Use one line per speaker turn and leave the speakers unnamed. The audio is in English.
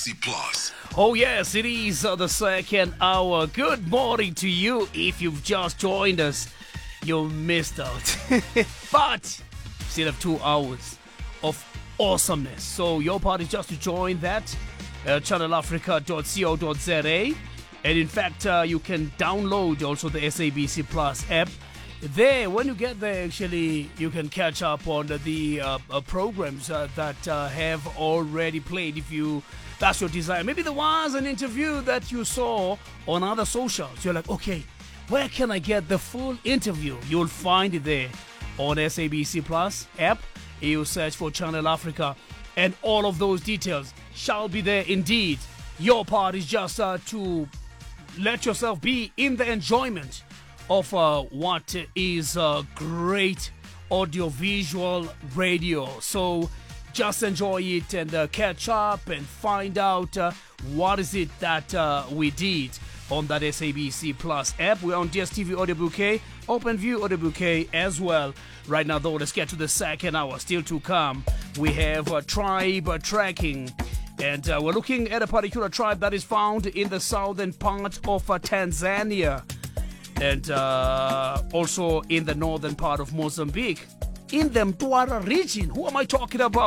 SABC Plus.
Oh yes, it is the second hour. Good morning to you. If you've just joined us, you missed out. But still have 2 hours of awesomeness. So your part is just to join that, channelafrica.co.za. And in fact, you can download also the SABC Plus app. There, when you get there, actually, you can catch up on the programs that have already played if that's your desire. Maybe there was an interview that you saw on other socials. You're like, okay, where can I get the full interview? You'll find it there on SABC Plus app. You search for Channel Africa, and all of those details shall be there indeed. Your part is just to let yourself be in the enjoyment of what is great audiovisual radio. So just enjoy it and catch up and find out what is it that we did on that SABC Plus app. We're on DSTV Audio Bouquet, OpenView Audio Bouquet as well. Right now though, let's get to the second hour. Still to come, we have tribe tracking. And we're looking at a particular tribe that is found in the southern part of Tanzania. And also in the northern part of Mozambique, in the Mtwara region. Who am I talking about?